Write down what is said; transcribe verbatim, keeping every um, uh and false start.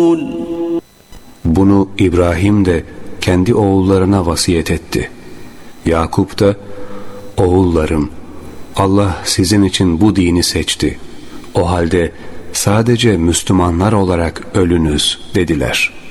Bunu İbrahim de kendi oğullarına vasiyet etti. Yakup da, oğullarım, Allah sizin için bu dini seçti. O halde sadece Müslümanlar olarak ölünüz dediler.